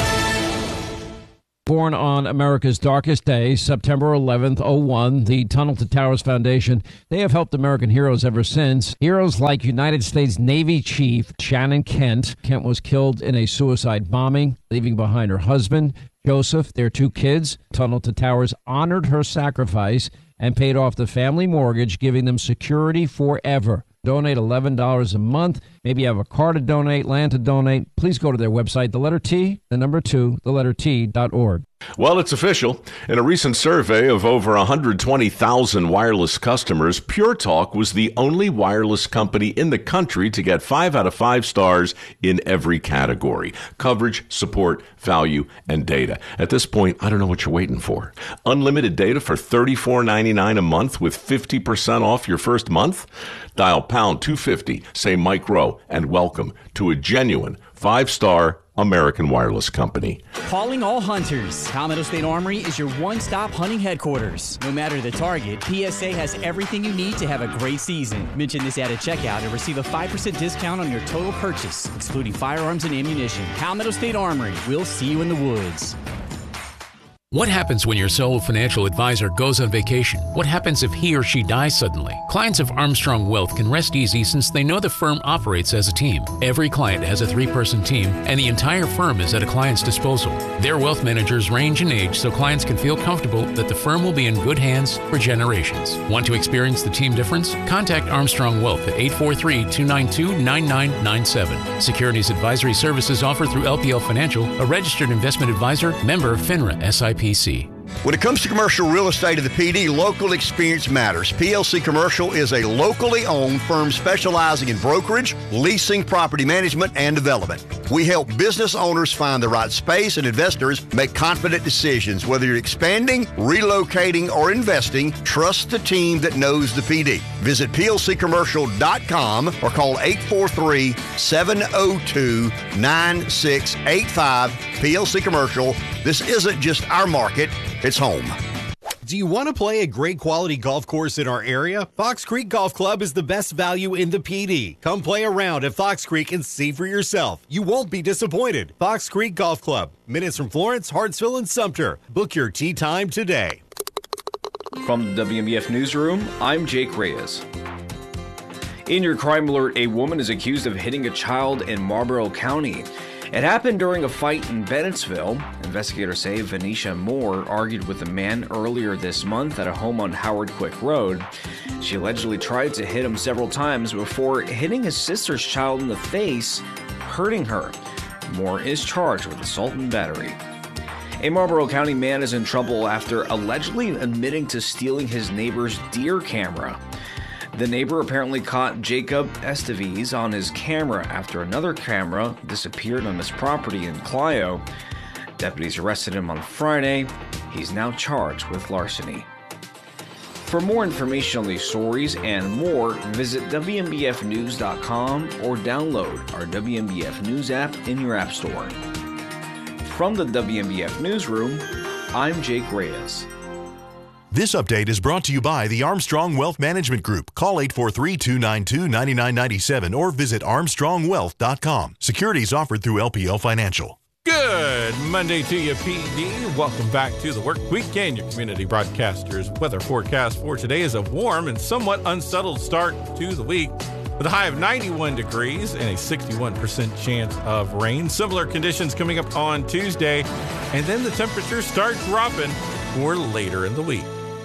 Born on America's darkest day, September eleventh, oh one, the Tunnel to Towers Foundation, they have helped American heroes ever since. Heroes like United States Navy Chief Shannon Kent. Kent was killed in a suicide bombing, leaving behind her husband, Joseph, their two kids. Tunnel to Towers honored her sacrifice and paid off the family mortgage, giving them security forever. Donate eleven dollars a month. Maybe you have a car to donate, land to donate. Please go to their website, the letter T, the number two, the letter T dot org. Well, it's official. In a recent survey of over one hundred twenty thousand wireless customers, Pure Talk was the only wireless company in the country to get five out of five stars in every category: coverage, support, value, and data. At this point, I don't know what you're waiting for. Unlimited data for thirty-four ninety-nine a month with fifty percent off your first month? Dial pound two fifty, say Mike Rowe, and welcome to a genuine five-star American wireless company. Calling all hunters. Palmetto State Armory is your one-stop hunting headquarters. No matter the target, P S A has everything you need to have a great season. Mention this ad at checkout and receive a five percent discount on your total purchase, excluding firearms and ammunition. Palmetto State Armory. We'll see you in the woods. What happens when your sole financial advisor goes on vacation? What happens if he or she dies suddenly? Clients of Armstrong Wealth can rest easy since they know the firm operates as a team. Every client has a three-person team, and the entire firm is at a client's disposal. Their wealth managers range in age so clients can feel comfortable that the firm will be in good hands for generations. Want to experience the team difference? Contact Armstrong Wealth at eight four three, two nine two, nine nine nine seven. Securities advisory services offered through L P L Financial, a registered investment advisor, member FINRA S I P C. When it comes to commercial real estate at the P D, local experience matters. P L C Commercial is a locally owned firm specializing in brokerage, leasing, property management, and development. We help business owners find the right space and investors make confident decisions. Whether you're expanding, relocating, or investing, trust the team that knows the P D. Visit P L C commercial dot com or call eight four three, seven oh two, nine six eight five. P L C Commercial. This isn't just our market, it's home. Do you want to play a great quality golf course in our area? Fox Creek Golf Club is the best value in the P D. Come play around at Fox Creek and see for yourself. You won't be disappointed. Fox Creek Golf Club, minutes from Florence, Hartsville, and Sumter. Book your tee time today. From the W M B F Newsroom, I'm Jake Reyes. In your crime alert, a woman is accused of hitting a child in Marlboro County. It happened during a fight in Bennettsville. Investigators say Venetia Moore argued with a man earlier this month at a home on Howard Quick Road. She allegedly tried to hit him several times before hitting his sister's child in the face, hurting her. Moore is charged with assault and battery. A Marlboro County man is in trouble after allegedly admitting to stealing his neighbor's deer camera. The neighbor apparently caught Jacob Esteves on his camera after another camera disappeared on his property in Clio. Deputies arrested him on Friday. He's now charged with larceny. For more information on these stories and more, visit W M B F news dot com or download our W M B F News app in your app store. From the W M B F Newsroom, I'm Jake Reyes. This update is brought to you by the Armstrong Wealth Management Group. Call eight four three, two nine two, nine nine nine seven or visit armstrong wealth dot com. Securities offered through L P L Financial. Good Monday to you, P D. Welcome back to the Work Weekend. Your community broadcasters weather forecast for today is a warm and somewhat unsettled start to the week with a high of ninety-one degrees and a sixty-one percent chance of rain. Similar conditions coming up on Tuesday, and then the temperatures start dropping for later in the week.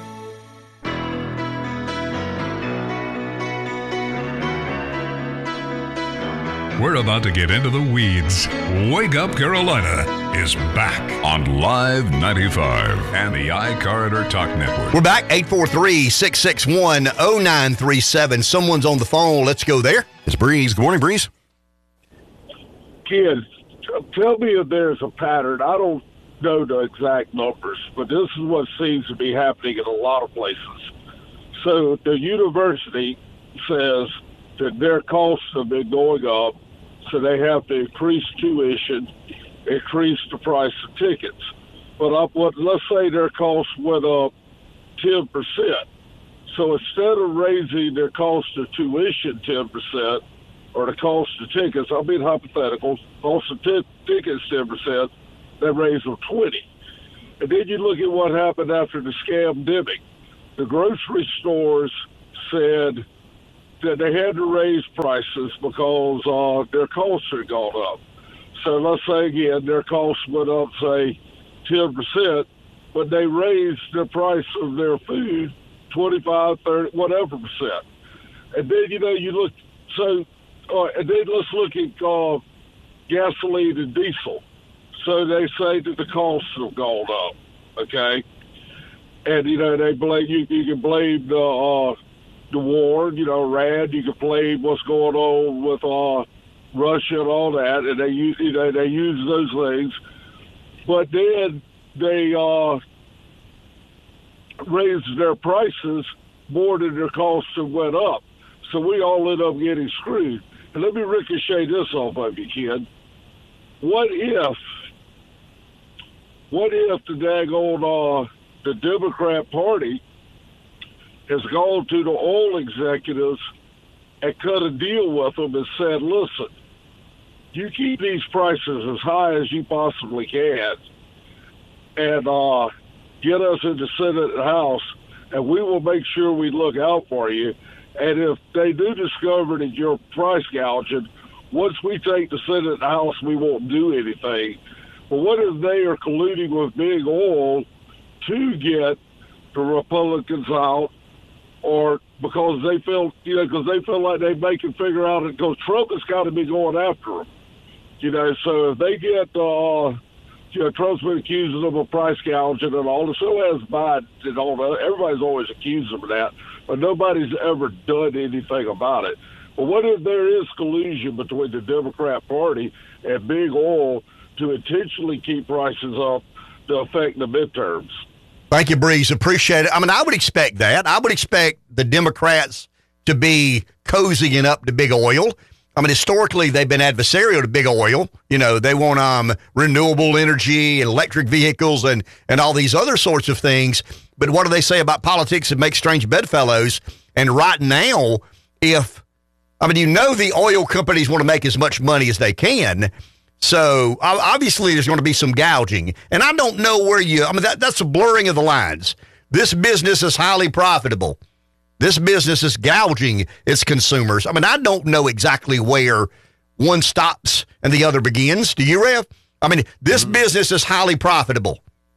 We're about to get into the weeds. Wake Up Carolina is back on Live ninety-five and the iCorridor Talk Network. We're back, eight four three, six six one, oh nine three seven. Someone's on the phone. Let's go there. It's Breeze. Good morning, Breeze. Kids, tell me if there's a pattern. I don't know the exact numbers, but this is what seems to be happening in a lot of places. So the university says that their costs have been going up, so they have to increase tuition, increase the price of tickets. But up, what, let's say their costs went up ten percent. So instead of raising their cost of tuition ten percent, or the cost of tickets, I'm being hypothetical, cost of t- tickets ten percent, they raise them twenty. And then you look at what happened after the scamdemic. The grocery stores said that they had to raise prices because uh, their costs had gone up. So let's say again, their costs went up, say, ten percent, but they raised the price of their food twenty-five, thirty, whatever percent. And then, you know, you look, so, uh, and then let's look at uh, gasoline and diesel. So they say that the costs have gone up, okay? And, you know, they blame, you, you can blame the, uh, the war, you know, Iran, you can blame what's going on with uh, Russia and all that, and they use, you know, they use those things. But then they uh, raised their prices more than their costs have went up. So we all end up getting screwed. And let me ricochet this off of you, kid. What if, what if the daggone, uh, the Democrat Party has gone to the oil executives and cut a deal with them and said, listen, you keep these prices as high as you possibly can and uh, get us in the Senate and House, and we will make sure we look out for you. And if they do discover that you're price gouging, once we take the Senate and House, we won't do anything. But what if they are colluding with Big Oil to get the Republicans out, or because they feel, you know, because they feel like they may can figure out it, because Trump has got to be going after them. You know, so if they get, uh, you know, Trump's been accusing them of price gouging and all, so has Biden and all that. Everybody's always accused them of that, but nobody's ever done anything about it. But what if there is collusion between the Democrat Party and Big Oil to intentionally keep prices up to affect the midterms? Thank you, Breeze. Appreciate it. I mean, I would expect that. I would expect the Democrats to be cozying up to Big Oil. I mean, historically, they've been adversarial to Big Oil. You know, they want um, renewable energy and electric vehicles and, and all these other sorts of things. But what do they say about politics that make strange bedfellows? And right now, if, I mean, you know, the oil companies want to make as much money as they can. So obviously there's going to be some gouging. And I don't know where you, I mean, that, that's a blurring of the lines. This business is highly profitable. This business is gouging its consumers. I mean, I don't know exactly where one stops and the other begins. Do you, Rev? I mean, this mm-hmm. business is highly profitable.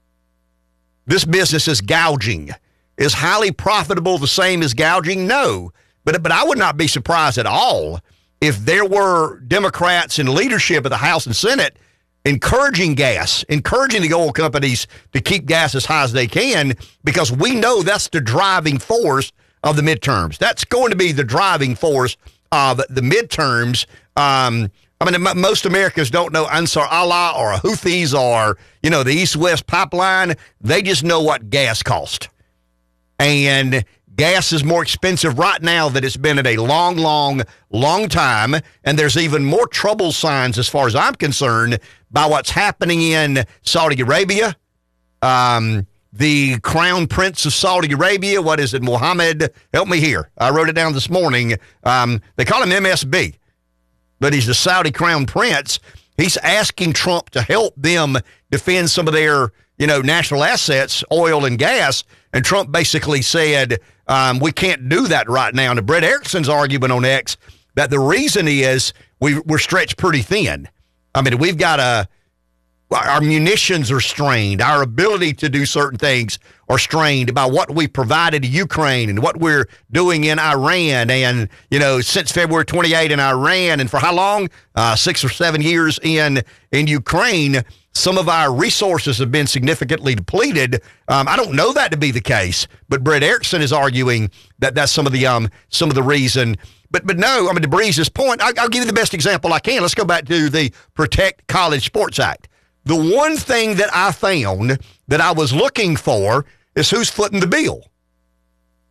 This business is gouging. Is highly profitable the same as gouging? No. But, but I would not be surprised at all if there were Democrats in leadership of the House and Senate encouraging gas, encouraging the oil companies to keep gas as high as they can, because we know that's the driving force of the midterms. That's going to be the driving force of the midterms. Um, I mean, m- most Americans don't know Ansar Allah or Houthis or, you know, the East-West pipeline. They just know what gas costs. And gas is more expensive right now than it's been in a long, long, long time. And there's even more trouble signs, as far as I'm concerned, by what's happening in Saudi Arabia. Um, the Crown Prince of Saudi Arabia, what is it, Mohammed? Help me here. I wrote it down this morning. Um, they call him M S B, but he's the Saudi Crown Prince. He's asking Trump to help them defend some of their, you know, national assets, oil and gas. And Trump basically said, um, we can't do that right now. And Brett Erickson's argument on X that the reason is we, we're stretched pretty thin. I mean, we've got a, our munitions are strained. Our ability to do certain things are strained by what we provided to Ukraine and what we're doing in Iran. And, you know, since February twenty-eighth in Iran, and for how long? Uh, six or seven years in, in Ukraine, some of our resources have been significantly depleted. Um, I don't know that to be the case, but Brett Erickson is arguing that that's some of the, um, some of the reason. But but no, I mean, to Breeze's point, I, I'll give you the best example I can. Let's go back to the Protect College Sports Act. The one thing that I found that I was looking for is who's footing the bill.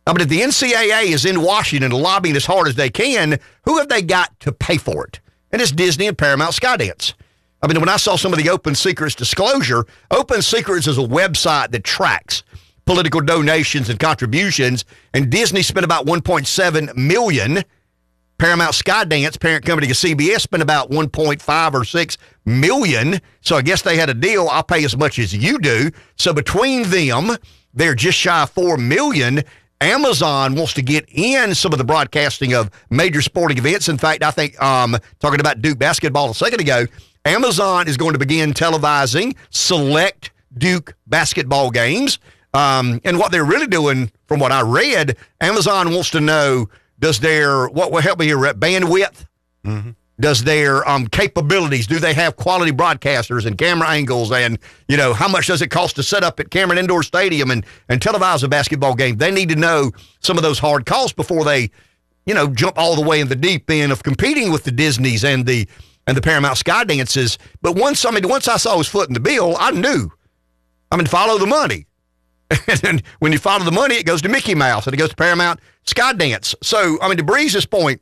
I mean, if the N C double A is in Washington lobbying as hard as they can, who have they got to pay for it? And it's Disney and Paramount Skydance. I mean, when I saw some of the Open Secrets disclosure, Open Secrets is a website that tracks political donations and contributions, and Disney spent about one point seven million dollars. Paramount Skydance, parent company of C B S, spent about one point five or six million dollars. So I guess they had a deal. I'll pay as much as you do. So between them, they're just shy of four million dollars. Amazon wants to get in some of the broadcasting of major sporting events. In fact, I think, um, talking about Duke basketball a second ago, Amazon is going to begin televising select Duke basketball games. Um, and what they're really doing, from what I read, Amazon wants to know, does their, what will help me here, bandwidth, mm-hmm. does their um, capabilities, do they have quality broadcasters and camera angles, and, you know, how much does it cost to set up at Cameron Indoor Stadium and, and televise a basketball game? They need to know some of those hard costs before they, you know, jump all the way in the deep end of competing with the Disneys and the and the Paramount Skydances. But once, I mean, once I saw his foot in the bill, I knew. I mean, follow the money. And then when you follow the money, it goes to Mickey Mouse and it goes to Paramount Skydance. So, I mean, to Breeze's point,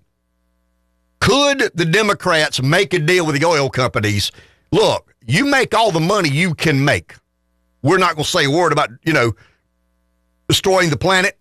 could the Democrats make a deal with the oil companies? Look, you make all the money you can make. We're not going to say a word about, you know, destroying the planet.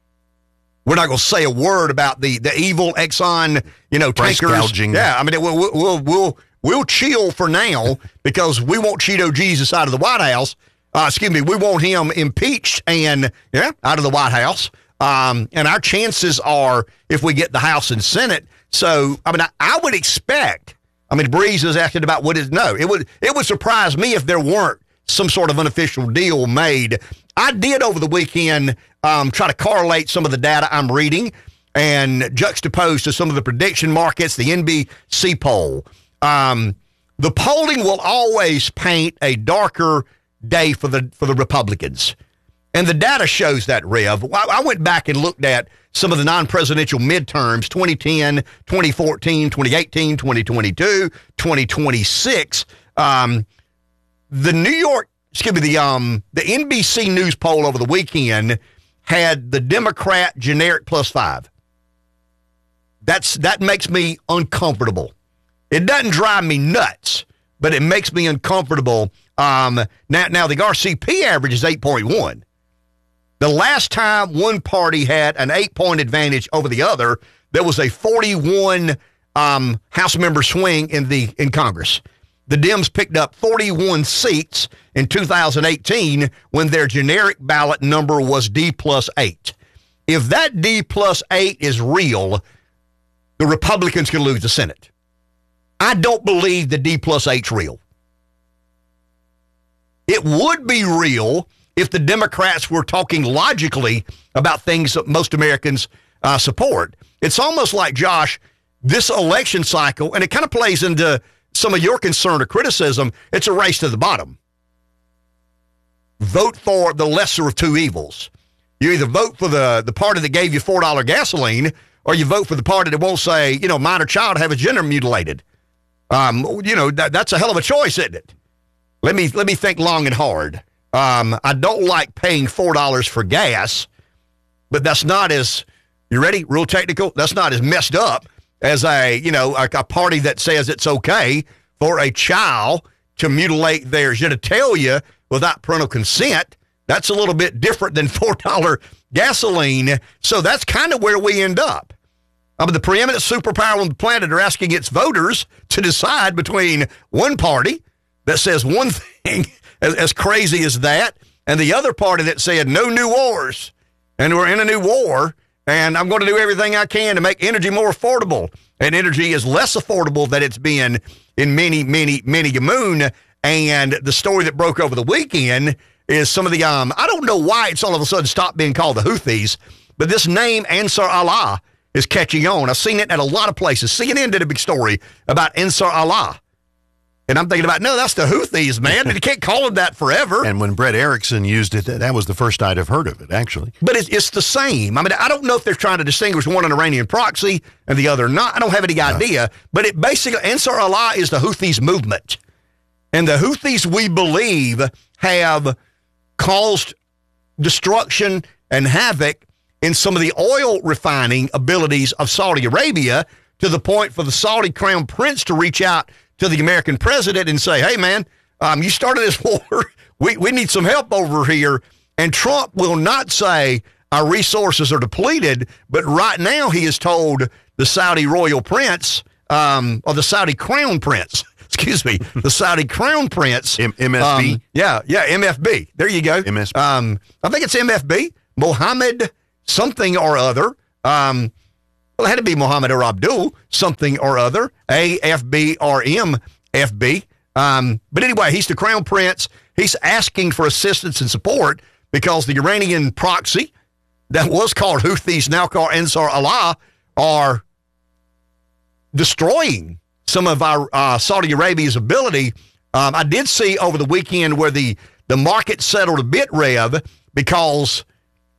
We're not going to say a word about the, the evil Exxon, you know, price tankers. Gouging. Yeah, I mean, we'll, we'll, we'll, we'll chill for now because we want Cheeto Jesus out of the White House. Uh, excuse me, we want him impeached and, yeah, out of the White House. Um, and our chances are, if we get the House and Senate. So, I mean, I, I would expect, I mean, Breeze is asking about what is, no, it would, it would surprise me if there weren't some sort of unofficial deal made. I did over the weekend um, try to correlate some of the data I'm reading and juxtapose to some of the prediction markets, the N B C poll. Um, the polling will always paint a darker day for the for the Republicans. And the data shows that, Rev. I, I went back and looked at some of the non-presidential midterms, twenty ten, twenty fourteen, twenty eighteen, twenty twenty-two, twenty twenty-six. Um, the New York, excuse me, the um the N B C News poll over the weekend had the Democrat generic plus five. That's that makes me uncomfortable. It doesn't drive me nuts, but it makes me uncomfortable. Um, now, now the R C P average is eight point one. The last time one party had an eight-point advantage over the other, there was a forty-one um, House member swing in the in Congress. The Dems picked up forty-one seats in two thousand eighteen when their generic ballot number was D plus eight. If that D plus eight is real, the Republicans can lose the Senate. I don't believe the D plus eight's real. It would be real if the Democrats were talking logically about things that most Americans uh, support. It's almost like, Josh, this election cycle, and it kind of plays into some of your concern or criticism, it's a race to the bottom. Vote for the lesser of two evils. You either vote for the, the party that gave you four dollars gasoline, or you vote for the party that won't say, you know, minor child have his gender mutilated. Um, you know, that, that's a hell of a choice, isn't it? Let me let me think long and hard. Um, I don't like paying four dollars for gas, but that's not as, you ready? Real technical. That's not as messed up as a, you know, a, a party that says it's okay for a child to mutilate their genitalia without parental consent. That's a little bit different than four dollars gasoline. So that's kind of where we end up. I mean, the preeminent superpower on the planet are asking its voters to decide between one party that says one thing as, as crazy as that, and the other party that said no new wars, and we're in a new war, and I'm going to do everything I can to make energy more affordable. And energy is less affordable than it's been in many, many, many a moon. And the story that broke over the weekend is some of the, um, I don't know why it's all of a sudden stopped being called the Houthis, but this name, Ansar Allah, is catching on. I've seen it at a lot of places. C N N did a big story about Ansar Allah. And I'm thinking about, no, that's the Houthis, man. You can't call them that forever. And when Brett Erickson used it, that was the first I'd have heard of it, actually. But it's, it's the same. I mean, I don't know if they're trying to distinguish one an Iranian proxy and the other not. I don't have any idea. No. But it basically, Ansar Allah is the Houthis movement. And the Houthis, we believe, have caused destruction and havoc in some of the oil refining abilities of Saudi Arabia, to the point for the Saudi crown prince to reach out to the American president and say, hey, man, um, you started this war. we, we need some help over here. And Trump will not say our resources are depleted, but right now he has told the Saudi royal prince, um, or the Saudi crown prince, excuse me, the Saudi crown prince. M- MSB? Um, yeah, yeah, M F B. There you go. M S B. Um, I think it's M F B, Mohammed something or other. Um, well, it had to be Mohammed or Abdul, something or other, A F B or M F B. Um, but anyway, he's the crown prince. He's asking for assistance and support because the Iranian proxy that was called Houthis, now called Ansar Allah, are destroying some of our uh, Saudi Arabia's ability. Um, I did see over the weekend where the, the market settled a bit, Rev, because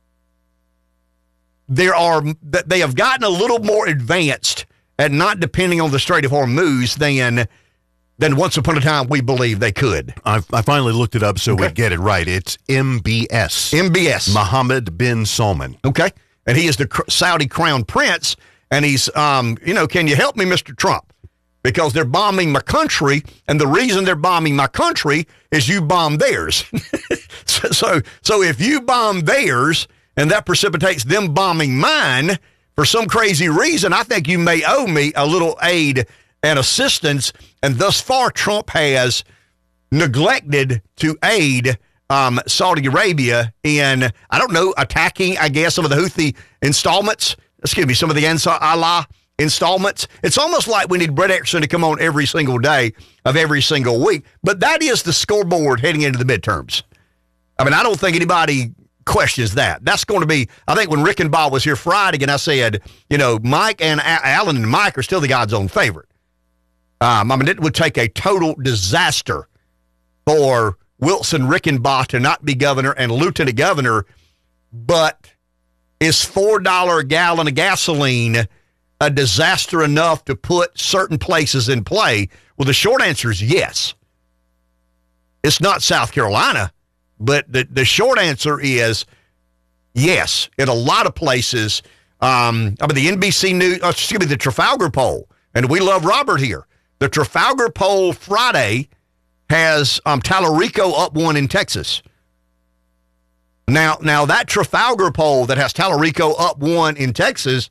there are they have gotten a little more advanced at not depending on the Strait of Hormuz than than once upon a time we believed they could. I, I finally looked it up so okay. we get it right. It's M B S. M B S. Mohammed bin Salman. Okay. And he is the Saudi crown prince. And he's, um, you know, can you help me, Mister Trump? Because they're bombing my country. And the reason they're bombing my country is you bombed theirs. so, so, so if you bomb theirs, and that precipitates them bombing mine for some crazy reason, I think you may owe me a little aid and assistance. And thus far, Trump has neglected to aid um, Saudi Arabia in, I don't know, attacking, I guess, some of the Houthi installments. Excuse me, some of the Ansar Allah installments. It's almost like we need Brett Erickson to come on every single day of every single week. But that is the scoreboard heading into the midterms. I mean, I don't think anybody questions that. That's going to be, I think when Rick and Bob was here Friday and I said, you know, Mike and A- Alan and Mike are still the God's own favorite. Um, I mean, it would take a total disaster for Wilson Rickenbaugh to not be governor and lieutenant governor, but is four dollars a gallon of gasoline a disaster enough to put certain places in play? Well, the short answer is yes. It's not South Carolina. But the, the short answer is yes. In a lot of places, um, I mean, the N B C News, oh, excuse me, the Trafalgar poll, and we love Robert here. The Trafalgar poll Friday has um, Tallarico up one in Texas. Now, now that Trafalgar poll that has Tallarico up one in Texas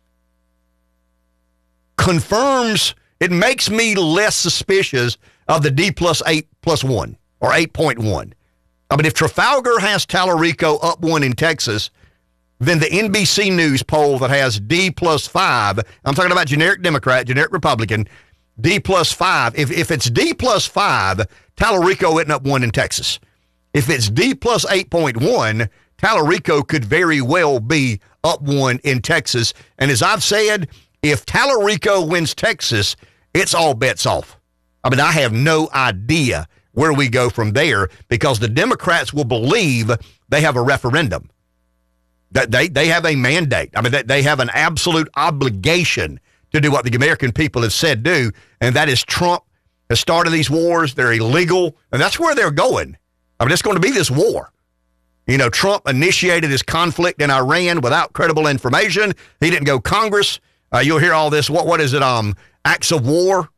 confirms, it makes me less suspicious of the D plus eight plus one or eight point one. I mean, if Trafalgar has Tallarico up one in Texas, then the N B C News poll that has D plus five, I'm talking about generic Democrat, generic Republican, D plus five. If, if it's D plus five, Tallarico isn't up one in Texas. If it's D plus eight point one, Tallarico could very well be up one in Texas. And as I've said, if Tallarico wins Texas, it's all bets off. I mean, I have no idea where we go from there, because the Democrats will believe they have a referendum, that they, they have a mandate. I mean, they, they have an absolute obligation to do what the American people have said do, and that is Trump has started these wars. They're illegal, and that's where they're going. I mean, it's going to be this war. You know, Trump initiated this conflict in Iran without credible information. He didn't go Congress. Uh, you'll hear all this, what what is it, um, acts of war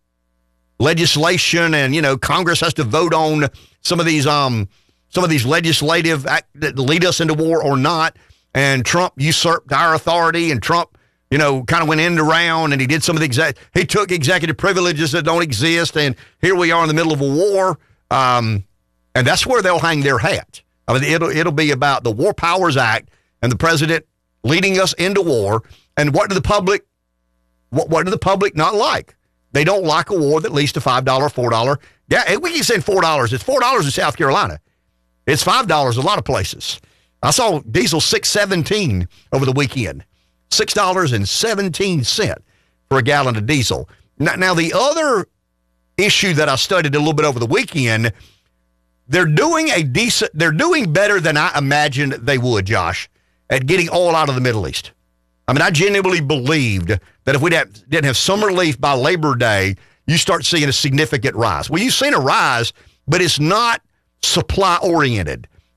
legislation, and you know Congress has to vote on some of these um some of these legislative act that lead us into war or not. And Trump usurped our authority, and Trump, you know, kind of went end around, and he did some of the exact. He took executive privileges that don't exist, and here we are in the middle of a war. Um, and that's where they'll hang their hat. I mean, it'll it'll be about the War Powers Act and the president leading us into war. And what do the public what what do the public not like? They don't like a war that leads to five dollars, four dollars. Yeah, we keep saying four dollars. It's four dollars in South Carolina. It's five dollars a lot of places. I saw diesel six seventeen over the weekend. six dollars and seventeen cents for a gallon of diesel. Now, now, the other issue that I studied a little bit over the weekend, they're doing a decent, they're doing better than I imagined they would, Josh, at getting oil out of the Middle East. I mean, I genuinely believed that if we didn't have some relief by Labor Day, you start seeing a significant rise. Well, you've seen a rise, but it's not supply-oriented.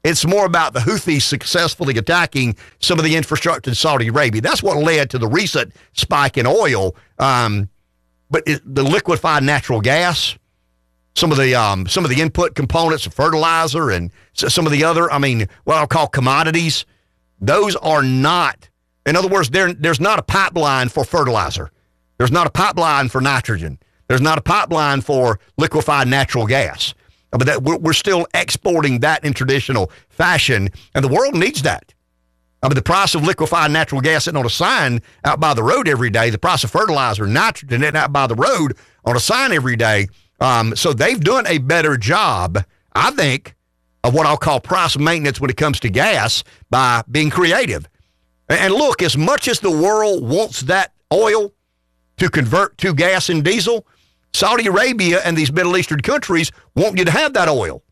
It's more about the Houthis successfully attacking some of the infrastructure in Saudi Arabia. That's what led to the recent spike in oil. Um, but it, the liquefied natural gas, some of the um, some of the input components of fertilizer and some of the other, I mean, what I'll call commodities, those are not, in other words, there, there's not a pipeline for fertilizer. There's not a pipeline for nitrogen. There's not a pipeline for liquefied natural gas. But that we're still exporting that in traditional fashion, and the world needs that. I mean, the price of liquefied natural gas sitting on a sign out by the road every day, the price of fertilizer, nitrogen out by the road on a sign every day. Um, so they've done a better job, I think, of what I'll call price maintenance when it comes to gas by being creative. And look, as much as the world wants that oil to convert to gas and diesel, Saudi Arabia and these Middle Eastern countries want you to have that oil.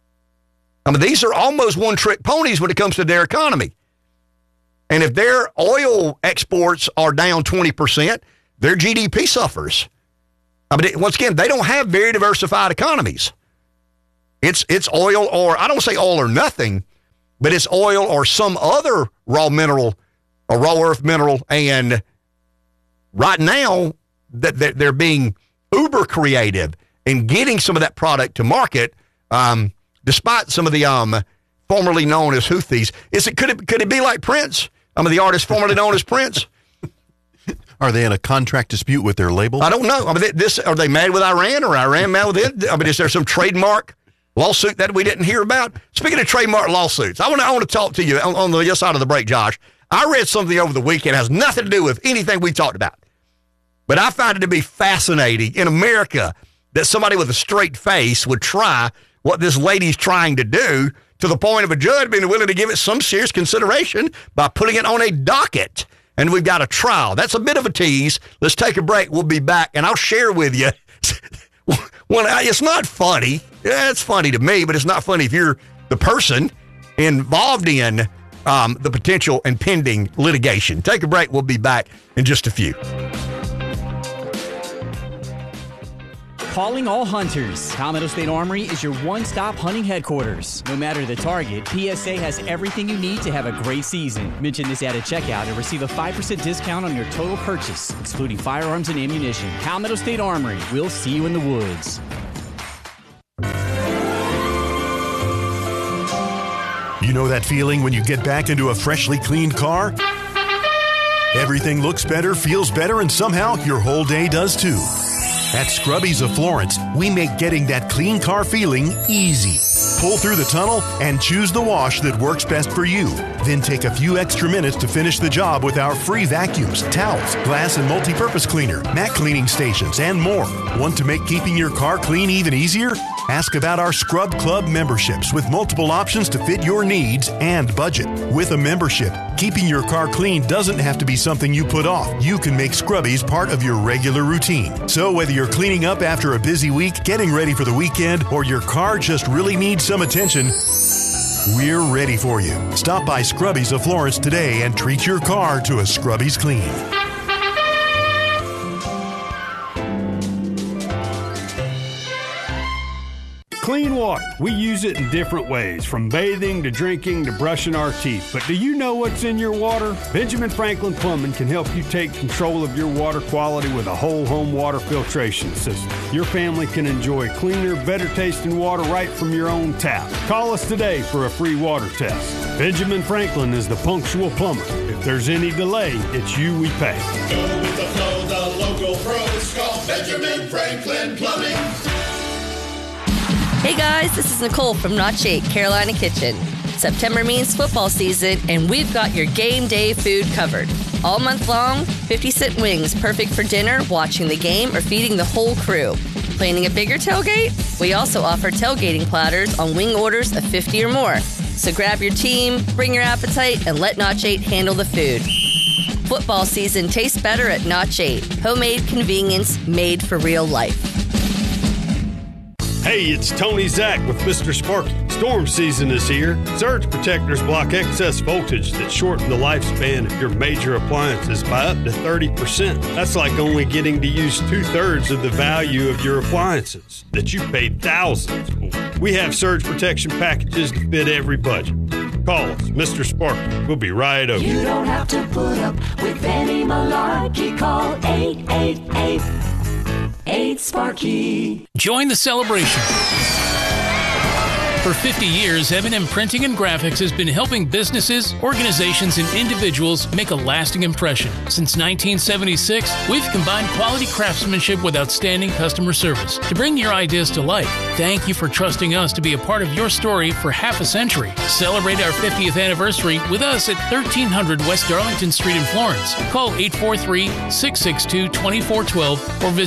I mean, these are almost one-trick ponies when it comes to their economy. And if their oil exports are down twenty percent, their G D P suffers. I mean, once again, they don't have very diversified economies. It's it's oil or, I don't say oil or nothing, but it's oil or some other raw mineral, or raw earth mineral. And right now, that they're being uber creative in getting some of that product to market, um, despite some of the um, formerly known as Houthis. Is it could it could it be like Prince? I mean, the artist formerly known as Prince. Are they in a contract dispute with their label? I don't know. I mean, this are they mad with Iran or Iran mad with it? I mean, is there some trademark lawsuit that we didn't hear about? Speaking of trademark lawsuits, I want to I want to talk to you on, on the other side of the break, Josh. I read something over the weekend that has nothing to do with anything we talked about. But I find it to be fascinating in America that somebody with a straight face would try what this lady's trying to do, to the point of a judge being willing to give it some serious consideration by putting it on a docket. And we've got a trial. That's a bit of a tease. Let's take a break. We'll be back, and I'll share with you. Well, it's not funny. Yeah, it's funny to me, but it's not funny if you're the person involved in um, the potential and pending litigation. Take a break. We'll be back in just a few. Calling all hunters. Palmetto State Armory is your one-stop hunting headquarters. No matter the target, P S A has everything you need to have a great season. Mention this ad at checkout and receive a five percent discount on your total purchase, excluding firearms and ammunition. Palmetto State Armory. We'll see you in the woods. You know that feeling when you get back into a freshly cleaned car? Everything looks better, feels better, and somehow your whole day does too. At Scrubbies of Florence, we make getting that clean car feeling easy. Pull through the tunnel and choose the wash that works best for you. Then take a few extra minutes to finish the job with our free vacuums, towels, glass and multi-purpose cleaner, mat cleaning stations, and more. Want to make keeping your car clean even easier? Ask about our Scrub Club memberships with multiple options to fit your needs and budget. With a membership, keeping your car clean doesn't have to be something you put off. You can make Scrubbies part of your regular routine. So whether you're cleaning up after a busy week, getting ready for the weekend, or your car just really needs some attention, we're ready for you. Stop by Scrubbies of Florence today and treat your car to a Scrubbies clean. Clean water. We use it in different ways, from bathing to drinking to brushing our teeth. But do you know what's in your water? Benjamin Franklin Plumbing can help you take control of your water quality with a whole home water filtration system. Your family can enjoy cleaner, better tasting water right from your own tap. Call us today for a free water test. Benjamin Franklin is the punctual plumber. If there's any delay, it's you we pay. Go with the flow, the local pros call Benjamin Franklin Plumbing. Hey guys, this is Nicole from Notch eight, Carolina Kitchen. September means football season, and we've got your game day food covered. All month long, fifty cent wings, perfect for dinner, watching the game, or feeding the whole crew. Planning a bigger tailgate? We also offer tailgating platters on wing orders of fifty or more. So grab your team, bring your appetite, and let Notch eight handle the food. Football season tastes better at Notch eight. Homemade convenience made for real life. Hey, it's Tony Zach with Mister Sparky. Storm season is here. Surge protectors block excess voltage that shorten the lifespan of your major appliances by up to thirty percent. That's like only getting to use two-thirds of the value of your appliances that you paid thousands for. We have surge protection packages to fit every budget. Call us, Mister Sparky. We'll be right over. You don't have to put up with any malarkey. Call eight eight eight, eight Sparky. Join the celebration. For fifty years, M and M Printing and Graphics has been helping businesses, organizations, and individuals make a lasting impression. Since nineteen seventy-six, we've combined quality craftsmanship with outstanding customer service to bring your ideas to life. Thank you for trusting us to be a part of your story for half a century. Celebrate our fiftieth anniversary with us at thirteen hundred West Darlington Street in Florence. Call eight four three, six six two, two four one two or visit